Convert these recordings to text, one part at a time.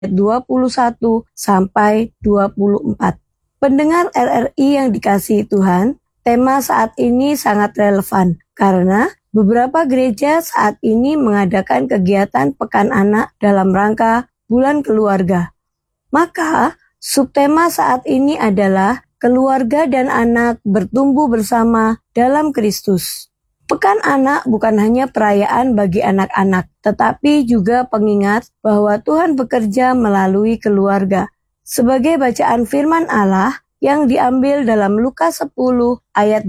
21 sampai 24. Pendengar RRI yang dikasihi Tuhan, tema saat ini sangat relevan karena beberapa gereja saat ini mengadakan kegiatan Pekan Anak dalam rangka Bulan Keluarga. Maka, subtema saat ini adalah keluarga dan anak bertumbuh bersama dalam Kristus. Pekan Anak bukan hanya perayaan bagi anak-anak, tetapi juga pengingat bahwa Tuhan bekerja melalui keluarga. Sebagai bacaan firman Allah yang diambil dalam Lukas 10 ayat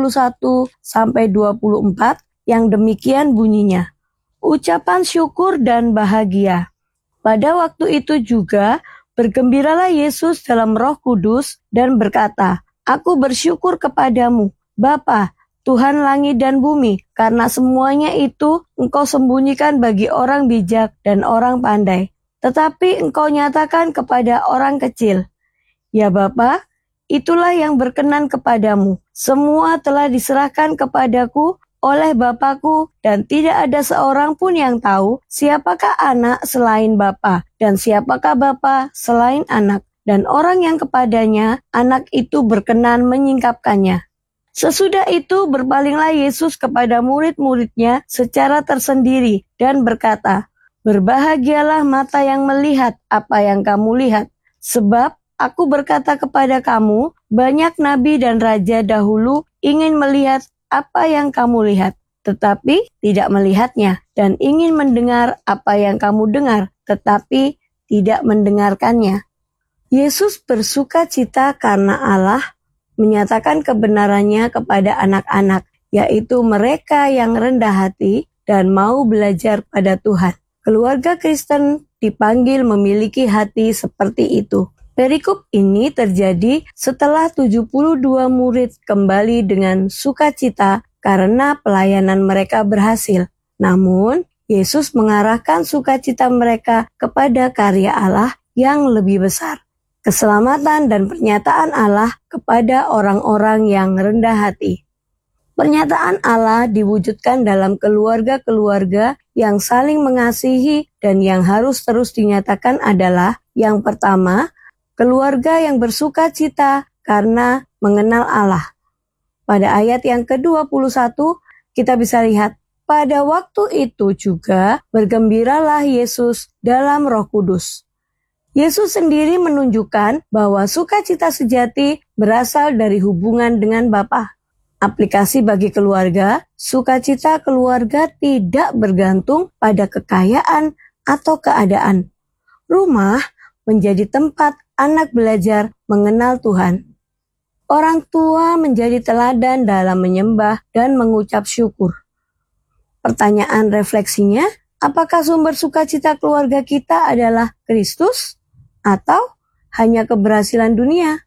21 sampai 24 yang demikian bunyinya. Ucapan syukur dan bahagia. Pada waktu itu juga bergembiralah Yesus dalam Roh Kudus dan berkata, "Aku bersyukur kepadamu, Bapa, Tuhan langit dan bumi, karena semuanya itu Engkau sembunyikan bagi orang bijak dan orang pandai, tetapi Engkau nyatakan kepada orang kecil. Ya Bapa, itulah yang berkenan kepadamu. Semua telah diserahkan kepadaku oleh Bapakku, dan tidak ada seorang pun yang tahu siapakah anak selain Bapa, dan siapakah Bapa selain anak, dan orang yang kepadanya anak itu berkenan menyingkapkannya." Sesudah itu berpalinglah Yesus kepada murid-muridnya secara tersendiri dan berkata, "Berbahagialah mata yang melihat apa yang kamu lihat, sebab Aku berkata kepada kamu, banyak nabi dan raja dahulu ingin melihat apa yang kamu lihat, tetapi tidak melihatnya, dan ingin mendengar apa yang kamu dengar, tetapi tidak mendengarkannya." Yesus bersuka cita karena Allah menyatakan kebenarannya kepada anak-anak, yaitu mereka yang rendah hati dan mau belajar pada Tuhan. Keluarga Kristen dipanggil memiliki hati seperti itu. Perikop ini terjadi setelah 72 murid kembali dengan sukacita karena pelayanan mereka berhasil. Namun, Yesus mengarahkan sukacita mereka kepada karya Allah yang lebih besar. Keselamatan dan pernyataan Allah kepada orang-orang yang rendah hati. Pernyataan Allah diwujudkan dalam keluarga-keluarga yang saling mengasihi dan yang harus terus dinyatakan adalah yang pertama, keluarga yang bersuka cita karena mengenal Allah. Pada ayat yang ke-21, kita bisa lihat, pada waktu itu juga bergembiralah Yesus dalam Roh Kudus. Yesus sendiri menunjukkan bahwa sukacita sejati berasal dari hubungan dengan Bapa. Aplikasi bagi keluarga, sukacita keluarga tidak bergantung pada kekayaan atau keadaan. Rumah menjadi tempat anak belajar mengenal Tuhan. Orang tua menjadi teladan dalam menyembah dan mengucap syukur. Pertanyaan refleksinya, apakah sumber sukacita keluarga kita adalah Kristus atau hanya keberhasilan dunia?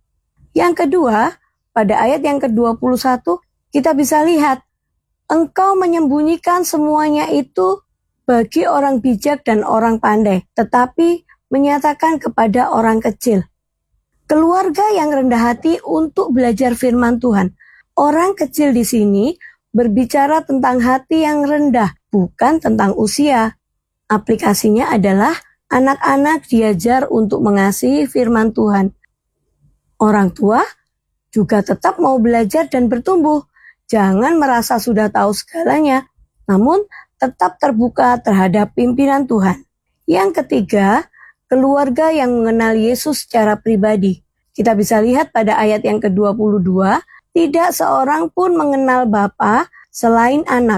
Yang kedua, pada ayat yang ke-21, kita bisa lihat, Engkau menyembunyikan semuanya itu bagi orang bijak dan orang pandai, tetapi menyatakan kepada orang kecil. Keluarga yang rendah hati untuk belajar firman Tuhan. Orang kecil di sini berbicara tentang hati yang rendah, bukan tentang usia. Aplikasinya adalah anak-anak diajar untuk mengasihi firman Tuhan. Orang tua juga tetap mau belajar dan bertumbuh. Jangan merasa sudah tahu segalanya, namun tetap terbuka terhadap pimpinan Tuhan. Yang ketiga, keluarga yang mengenal Yesus secara pribadi. Kita bisa lihat pada ayat yang ke-22, tidak seorang pun mengenal Bapa selain anak.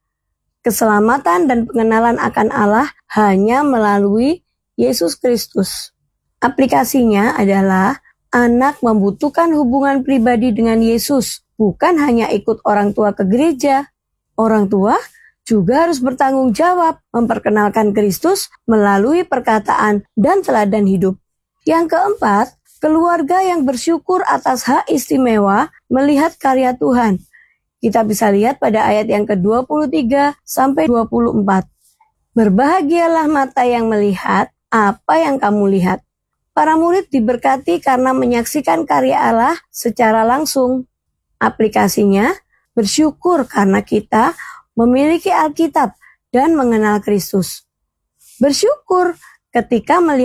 Keselamatan dan pengenalan akan Allah hanya melalui Yesus Kristus. Aplikasinya adalah anak membutuhkan hubungan pribadi dengan Yesus, bukan hanya ikut orang tua ke gereja. Orang tua juga harus bertanggung jawab memperkenalkan Kristus melalui perkataan dan teladan hidup. Yang keempat, keluarga yang bersyukur atas hak istimewa melihat karya Tuhan. Kita bisa lihat pada ayat yang ke-23 sampai 24. Berbahagialah mata yang melihat apa yang kamu lihat. Para murid diberkati karena menyaksikan karya Allah secara langsung. Aplikasinya, bersyukur karena kita memiliki Alkitab dan mengenal Kristus. Bersyukur Ketika melihat